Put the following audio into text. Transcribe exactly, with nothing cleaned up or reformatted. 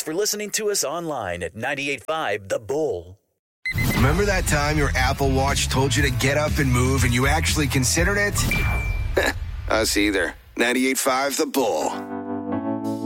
for listening to us online at ninety-eight point five The Bull. Remember that time your Apple Watch told you to get up and move and you actually considered it? Us either. ninety-eight point five The Bull.